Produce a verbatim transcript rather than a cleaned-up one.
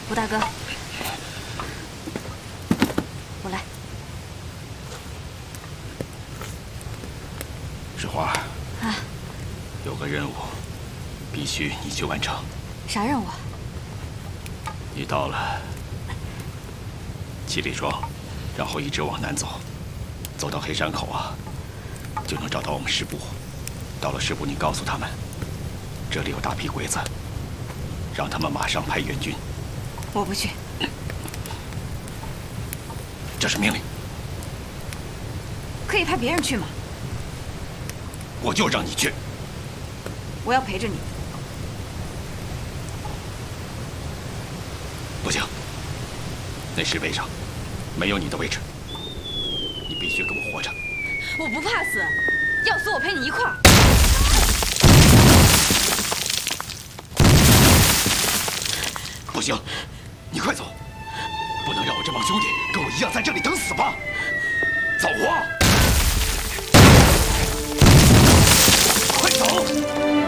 吴大哥，我来。 石花， 啊， 有个任务，必须你去完成。 啥任务啊？ 你到了七里庄，然后一直往南走，走到黑山口啊，就能找到我们师部。到了师部，你告诉他们，这里有大批鬼子，让他们马上派援军。 我不去。 这是命令。 可以派别人去吗？ 我就让你去。 我要陪着你。 不行，那石碑上没有你的位置，你必须给我活着。 我不怕死，要死我陪你一块儿。 不行，你快走，不能让我这帮兄弟跟我一样在这里等死吧。走啊！